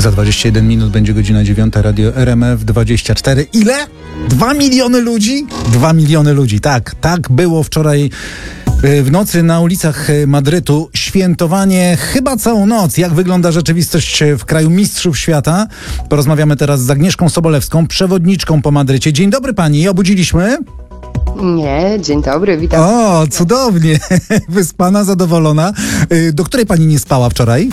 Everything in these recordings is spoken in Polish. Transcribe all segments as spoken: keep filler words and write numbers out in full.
Za dwadzieścia jeden minut będzie godzina dziewiąta, Radio R M F dwadzieścia cztery. Ile? Dwa miliony ludzi? Dwa miliony ludzi, tak. Tak było wczoraj w nocy na ulicach Madrytu. Świętowanie chyba całą noc. Jak wygląda rzeczywistość w kraju mistrzów świata? Porozmawiamy teraz z Agnieszką Sobolewską, przewodniczką po Madrycie. Dzień dobry pani, obudziliśmy? Nie, dzień dobry, witam. O, cudownie. Wyspana, zadowolona. Do której pani nie spała wczoraj?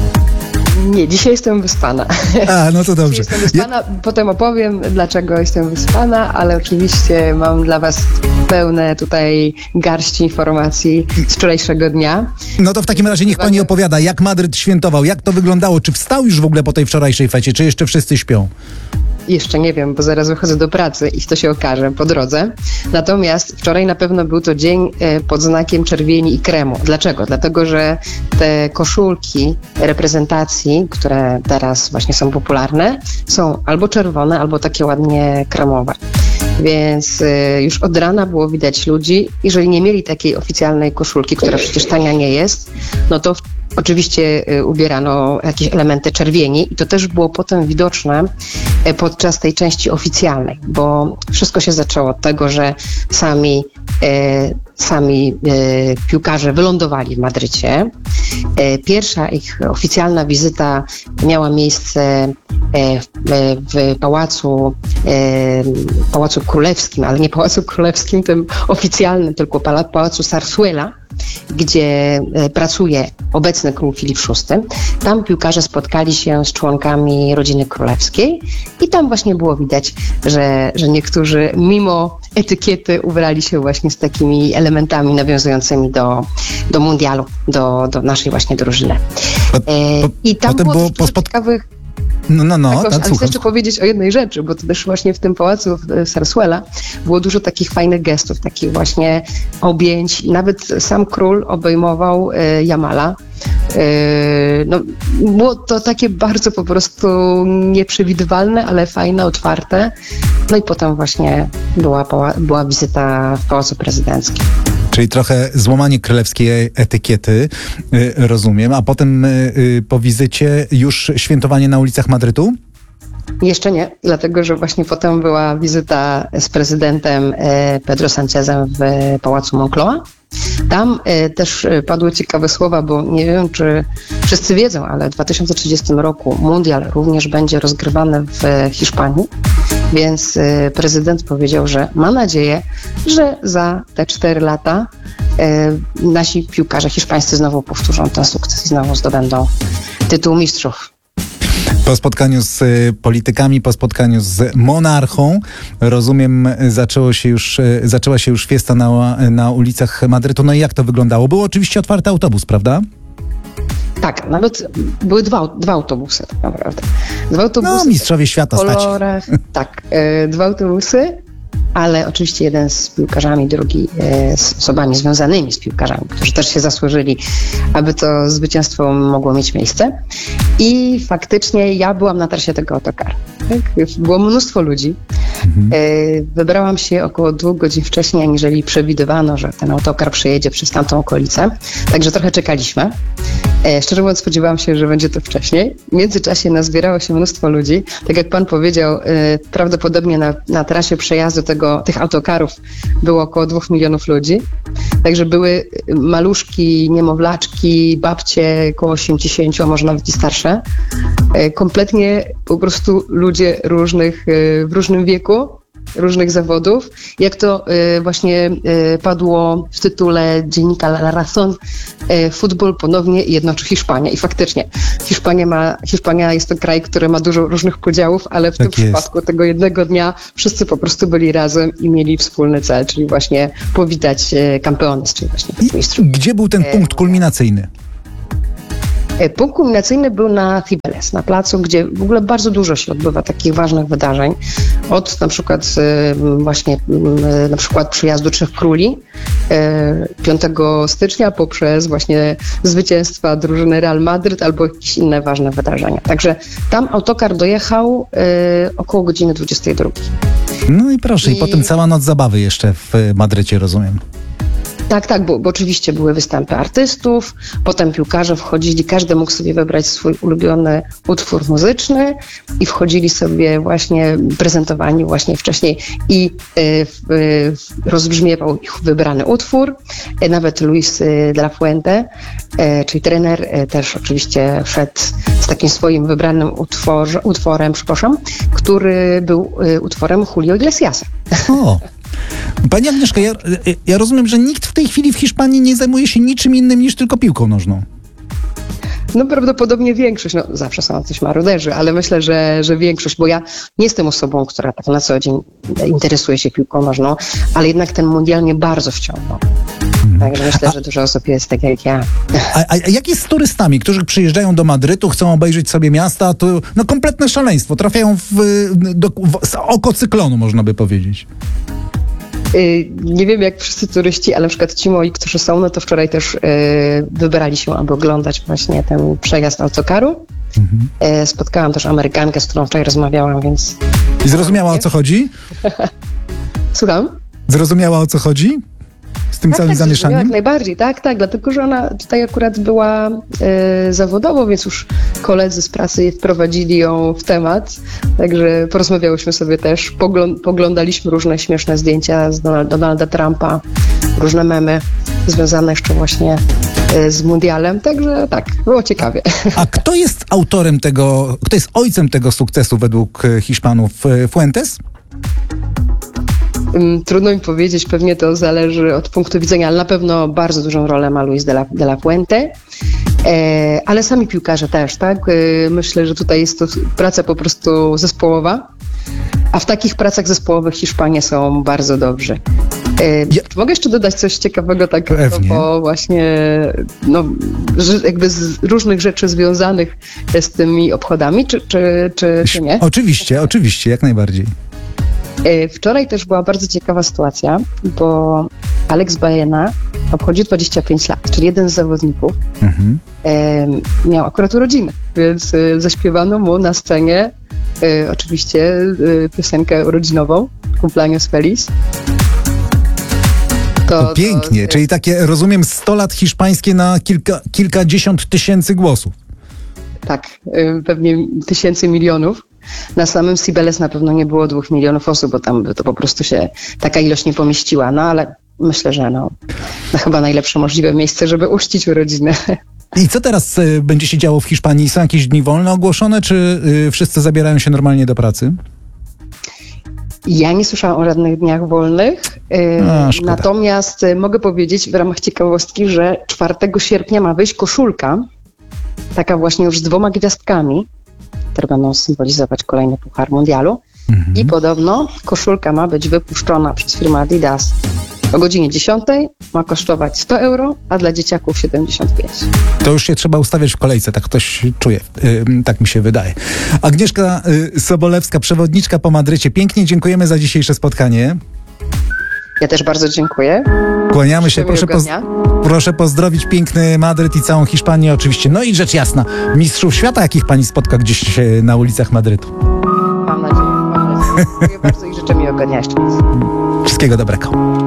Nie, dzisiaj jestem wyspana. A, no to dobrze. Dzisiaj jestem wyspana, ja... potem opowiem, dlaczego jestem wyspana, ale oczywiście mam dla was pełne tutaj garści informacji z wczorajszego dnia. No to w takim razie niech pani opowiada, jak Madryt świętował, jak to wyglądało, czy wstał już w ogóle po tej wczorajszej fecie, czy jeszcze wszyscy śpią? Jeszcze nie wiem, bo zaraz wychodzę do pracy i to się okaże po drodze. Natomiast wczoraj na pewno był to dzień pod znakiem czerwieni i kremu. Dlaczego? Dlatego, że te koszulki reprezentacji, które teraz właśnie są popularne, są albo czerwone, albo takie ładnie kremowe. Więc już od rana było widać ludzi. Jeżeli nie mieli takiej oficjalnej koszulki, która przecież tania nie jest, no to oczywiście ubierano jakieś elementy czerwieni i to też było potem widoczne podczas tej części oficjalnej, bo wszystko się zaczęło od tego, że sami, e, sami e, piłkarze wylądowali w Madrycie. E, pierwsza ich oficjalna wizyta miała miejsce e, w, w pałacu, e, pałacu królewskim, ale nie pałacu królewskim tym oficjalnym, tylko pałacu Zarzuela, gdzie pracuje obecny król Filip szósty. Tam piłkarze spotkali się z członkami rodziny królewskiej i tam właśnie było widać, że, że niektórzy mimo etykiety ubrali się właśnie z takimi elementami nawiązującymi do, do mundialu, do, do naszej właśnie drużyny. Po, po, I tam było, było po spot... ciekawych... No, no, no, tak, tak, ale chcę jeszcze powiedzieć o jednej rzeczy, bo to też właśnie w tym pałacu w Zarzuela było dużo takich fajnych gestów, takich właśnie objęć. Nawet sam król obejmował e, Jamala. E, no, było to takie bardzo po prostu nieprzewidywalne, ale fajne, otwarte. No i potem właśnie była, była wizyta w Pałacu Prezydenckim. Czyli trochę złamanie królewskiej etykiety, y, rozumiem, a potem y, y, po wizycie już świętowanie na ulicach Madrytu? Jeszcze nie, dlatego że właśnie potem była wizyta z prezydentem e, Pedro Sanchezem w Pałacu Moncloa. Tam e, też padły ciekawe słowa, bo nie wiem, czy wszyscy wiedzą, ale w dwa tysiące trzydziestym roku mundial również będzie rozgrywany w Hiszpanii, więc e, prezydent powiedział, że ma nadzieję, że za te cztery lata e, nasi piłkarze hiszpańscy znowu powtórzą ten sukces i znowu zdobędą tytuł mistrzów. Po spotkaniu z politykami, po spotkaniu z monarchą, rozumiem, zaczęło się już, zaczęła się już fiesta na, na ulicach Madrytu. No i jak to wyglądało? Był oczywiście otwarty autobus, prawda? Tak, nawet były dwa, dwa autobusy tak naprawdę. Dwa autobusy. No, mistrzowie świata w kolorach, stać. Tak, e, dwa autobusy, ale oczywiście jeden z piłkarzami, drugi e, z osobami związanymi z piłkarzami, którzy też się zasłużyli, aby to zwycięstwo mogło mieć miejsce. I faktycznie ja byłam na trasie tego autokaru. Tak? Było mnóstwo ludzi. Mhm. E, wybrałam się około dwóch godzin wcześniej, aniżeli przewidywano, że ten autokar przejedzie przez tamtą okolicę. Także trochę czekaliśmy. E, szczerze mówiąc, spodziewałam się, że będzie to wcześniej. W międzyczasie nazbierało się mnóstwo ludzi. Tak jak pan powiedział, e, prawdopodobnie na, na trasie przejazdu tego, tych autokarów było około dwóch milionów ludzi. Także były maluszki, niemowlaczki, babcie około osiemdziesięciu, a może nawet i starsze. E, kompletnie po prostu ludzie różnych, e, w różnym wieku, różnych zawodów. Jak to y, właśnie y, padło w tytule dziennika La Razón, y, futbol ponownie jednoczy Hiszpanię. I faktycznie Hiszpania ma, Hiszpania jest to kraj, który ma dużo różnych podziałów, ale w tak tym jest. Przypadku tego jednego dnia wszyscy po prostu byli razem i mieli wspólny cel, czyli właśnie powitać y, Campeones, czyli właśnie mistrzów. Gdzie był ten punkt kulminacyjny? Punkt kulminacyjny był na Cibeles, na placu, gdzie w ogóle bardzo dużo się odbywa takich ważnych wydarzeń. Od na przykład właśnie na przykład przyjazdu Trzech Króli piątego stycznia poprzez właśnie zwycięstwa drużyny Real Madryt albo jakieś inne ważne wydarzenia. Także tam autokar dojechał około godziny dwudziestej drugiej. No i proszę, i, i potem cała noc zabawy jeszcze w Madrycie, rozumiem. Tak, tak, bo, bo oczywiście były występy artystów, potem piłkarze wchodzili, każdy mógł sobie wybrać swój ulubiony utwór muzyczny i wchodzili sobie właśnie, prezentowani właśnie wcześniej i y, y, rozbrzmiewał ich wybrany utwór. Y, nawet Luis y, de la Fuente, y, czyli trener, y, też oczywiście wszedł z takim swoim wybranym utworze, utworem, przepraszam, który był y, utworem Julio Iglesiasa. O! Pani Agnieszka, ja, ja rozumiem, że nikt w tej chwili w Hiszpanii nie zajmuje się niczym innym niż tylko piłką nożną. No prawdopodobnie większość, no zawsze są coś maruderzy, ale myślę, że, że większość, bo ja nie jestem osobą, która tak na co dzień interesuje się piłką nożną, ale jednak ten mundial mnie bardzo wciągnął. Hmm. Także myślę, a, że dużo osób jest tak jak ja. A, a jak jest z turystami, którzy przyjeżdżają do Madrytu, chcą obejrzeć sobie miasta, to no kompletne szaleństwo, trafiają w, do, w oko cyklonu, można by powiedzieć. Nie wiem jak wszyscy turyści, ale na przykład ci moi, którzy są, no to wczoraj też y, wybrali się, aby oglądać właśnie ten przejazd autokaru. Mhm. Y, spotkałam też Amerykankę, z którą wczoraj rozmawiałam, więc... I zrozumiała, o co chodzi? Słucham? Zrozumiała, o co chodzi? Z tym tak, całym tak, zamieszaniem? Jak najbardziej, tak, tak, dlatego, że ona tutaj akurat była e, zawodowo, więc już koledzy z pracy wprowadzili ją w temat, także porozmawiałyśmy sobie też, poglą- poglądaliśmy różne śmieszne zdjęcia z Donald- Donalda Trumpa, różne memy związane jeszcze właśnie e, z mundialem, także tak, było ciekawie. A kto jest autorem tego, kto jest ojcem tego sukcesu według Hiszpanów? Fuentes? Trudno mi powiedzieć, pewnie to zależy od punktu widzenia, ale na pewno bardzo dużą rolę ma Luis de la, de la Fuente, e, ale sami piłkarze też, tak? E, myślę, że tutaj jest to praca po prostu zespołowa, a w takich pracach zespołowych Hiszpanie są bardzo dobrzy. E, ja... Czy mogę jeszcze dodać coś ciekawego, tak po właśnie, no, jakby z różnych rzeczy związanych z tymi obchodami, czy, czy, czy, czy nie? Oczywiście, oczywiście, jak najbardziej. Wczoraj też była bardzo ciekawa sytuacja, bo Alex Baena obchodzi dwadzieścia pięć lat, czyli jeden z zawodników mhm. e, miał akurat urodziny, więc e, zaśpiewano mu na scenie e, oczywiście e, piosenkę urodzinową, Cumpleaños Feliz. To, pięknie, to, czyli takie, rozumiem, sto lat hiszpańskie na kilka, kilkadziesiąt tysięcy głosów. Tak, e, pewnie tysięcy milionów. Na samym Cibeles na pewno nie było dwóch milionów osób, bo tam by to po prostu się taka ilość nie pomieściła, no ale myślę, że no, no chyba najlepsze możliwe miejsce, żeby uczcić urodziny. I co teraz y, będzie się działo w Hiszpanii? Są jakieś dni wolne ogłoszone, czy y, wszyscy zabierają się normalnie do pracy? Ja nie słyszałam o żadnych dniach wolnych, y, A, natomiast y, mogę powiedzieć w ramach ciekawostki, że czwartego sierpnia ma wyjść koszulka, taka właśnie już z dwoma gwiazdkami, które będą symbolizować kolejny Puchar Mundialu. Mhm. I podobno koszulka ma być wypuszczona przez firmę Adidas o godzinie dziesiątej, ma kosztować sto euro, a dla dzieciaków siedemdziesiąt pięć. To już się trzeba ustawiać w kolejce, tak ktoś czuje, yy, tak mi się wydaje. Agnieszka yy, Sobolewska, przewodniczka po Madrycie. Pięknie dziękujemy za dzisiejsze spotkanie. Ja też bardzo dziękuję. Kłaniamy się. Proszę, poz- proszę pozdrowić piękny Madryt i całą Hiszpanię oczywiście. No i rzecz jasna, mistrzów świata, jakich pani spotka gdzieś na ulicach Madrytu. Mam nadzieję. Mam nadzieję. Dziękuję bardzo i życzę miłego dnia jeszcze raz. Wszystkiego dobrego.